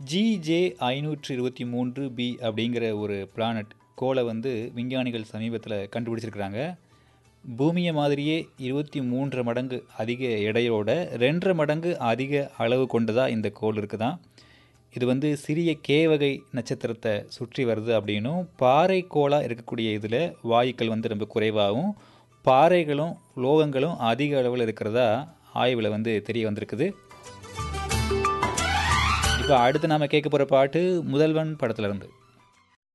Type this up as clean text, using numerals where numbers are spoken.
GJ 523b அப்படிங்கிற ஒரு planet கோளை வந்து விஞ்ஞானிகள் சமீபத்தில் கண்டுபிடிச்சிருக்கிறாங்க. பூமியை மாதிரியே 23 மடங்கு அதிக எடையோட 2.5 மடங்கு அதிக அளவு கொண்டதாக இந்த கோள் இருக்குதான். இது வந்து சிறிய கே வகை நட்சத்திரத்தை சுற்றி வருது அப்படின்னும், பாறை கோளாக இருக்கக்கூடிய இதில் வாயுக்கள் வந்து ரொம்ப குறைவாகவும் பாறைகளும் லோகங்களும் அதிக அளவில் இருக்கிறதா ஆய்வில் வந்து தெரிய வந்திருக்குது. இப்போ அடுத்து நாம் கேட்க போகிற பாட்டு முதல்வன் படத்துலேருந்து.